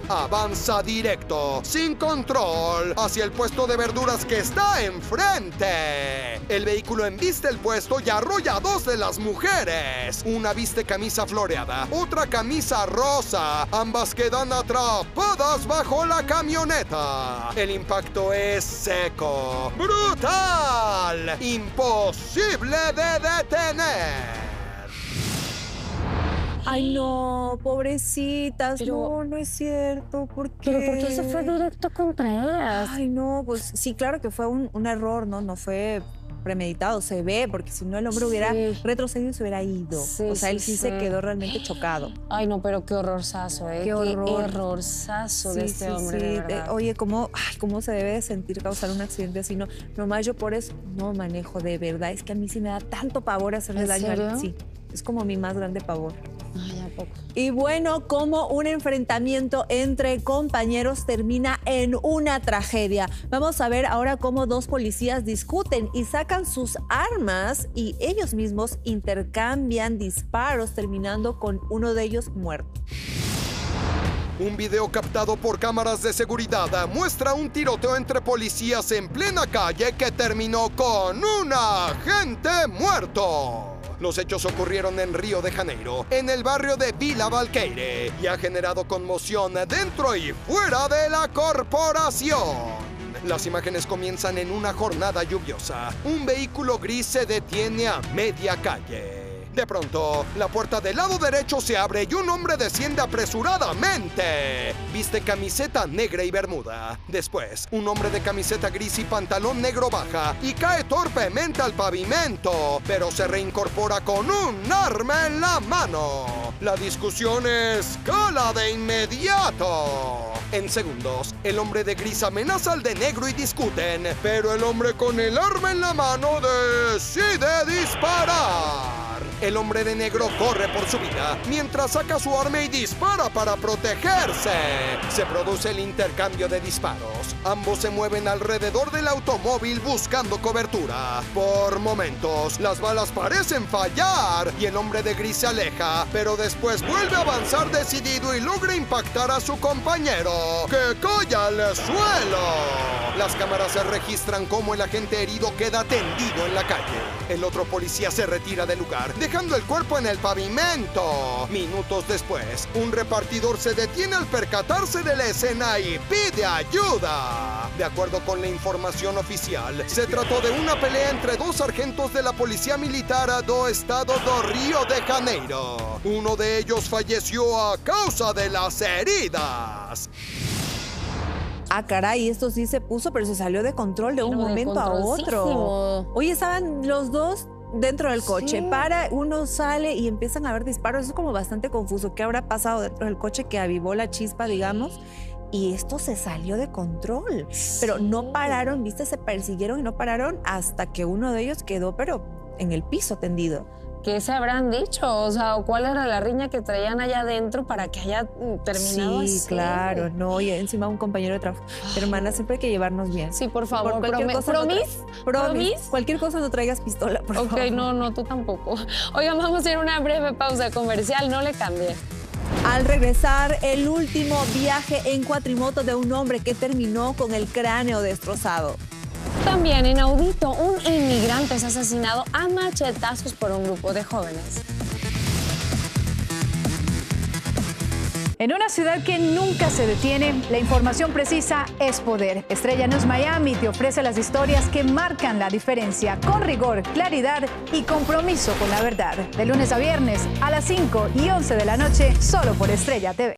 avanza directo, sin control, hacia el puesto de verduras que está enfrente. El vehículo embiste el puesto y arrolla a dos de las mujeres. Una viste camisa floreada, otra camisa rosa. Ambas quedan atrapadas bajo la camioneta. El impacto es seco, brutal, imposible de detener. Ay, no, pobrecitas. No es cierto. ¿Por qué? ¿Pero por qué se fue directo contra ellas? Ay, no, pues sí, claro que fue un error, ¿no? No fue premeditado, se ve, porque si no el hombre hubiera retrocedido y se hubiera ido. O sea, él sí se quedó realmente chocado. Ay, no, pero qué horrorzazo, ¿eh? Qué horror. Horrorzazo de este hombre, de verdad. Oye, ¿cómo se debe de sentir causar un accidente así? No, nomás yo por eso no manejo, de verdad. Es que a mí sí me da tanto pavor hacerle daño a alguien. Sí, es como mi más grande pavor. Ay, ¿a poco? Y bueno, como un enfrentamiento entre compañeros termina en una tragedia. Vamos a ver ahora cómo dos policías discuten y sacan sus armas y ellos mismos intercambian disparos, terminando con uno de ellos muerto. Un video captado por cámaras de seguridad muestra un tiroteo entre policías en plena calle que terminó con un agente muerto. Los hechos ocurrieron en Río de Janeiro, en el barrio de Vila Valqueire, y ha generado conmoción dentro y fuera de la corporación. Las imágenes comienzan en una jornada lluviosa. Un vehículo gris se detiene a media calle. De pronto, la puerta del lado derecho se abre y un hombre desciende apresuradamente. Viste camiseta negra y bermuda. Después, un hombre de camiseta gris y pantalón negro baja y cae torpemente al pavimento, pero se reincorpora con un arma en la mano. La discusión escala de inmediato. En segundos, el hombre de gris amenaza al de negro y discuten, pero el hombre con el arma en la mano decide disparar. El hombre de negro corre por su vida mientras saca su arma y dispara para protegerse. Se produce el intercambio de disparos. Ambos se mueven alrededor del automóvil buscando cobertura. Por momentos, las balas parecen fallar y el hombre de gris se aleja, pero después vuelve a avanzar decidido y logra impactar a su compañero, que cae al suelo. Las cámaras se registran cómo el agente herido queda tendido en la calle. El otro policía se retira del lugar, dejando el cuerpo en el pavimento. Minutos después, un repartidor se detiene al percatarse de la escena y pide ayuda. De acuerdo con la información oficial, se trató de una pelea entre dos sargentos de la Policía Militar do Estado do Río de Janeiro. Uno de ellos falleció a causa de las heridas. Ah, caray, esto sí se puso, pero se salió de control de un momento a otro. Oye, estaban los dos dentro del coche. Uno sale y empiezan a haber disparos. Eso es como bastante confuso. ¿Qué habrá pasado dentro del coche que avivó la chispa, digamos? Y esto se salió de control. Pero no pararon, ¿viste? Se persiguieron y no pararon hasta que uno de ellos quedó, pero en el piso tendido. ¿Qué se habrán dicho? O sea, ¿cuál era la riña que traían allá adentro para que haya terminado así? Sí, claro. No, y encima un compañero de trabajo. Hermana, siempre hay que llevarnos bien. Sí, por favor. Por cualquier cosa ¿Promis? Cualquier cosa no traigas pistola, por favor. Ok, no, tú tampoco. Oigan, vamos a ir a una breve pausa comercial. No le cambie. Al regresar, el último viaje en cuatrimoto de un hombre que terminó con el cráneo destrozado. También inaudito, un inmigrante es asesinado a machetazos por un grupo de jóvenes. En una ciudad que nunca se detiene, la información precisa es poder. Estrella News Miami te ofrece las historias que marcan la diferencia, con rigor, claridad y compromiso con la verdad. De lunes a viernes a las 5 y 11 de la noche, solo por Estrella TV.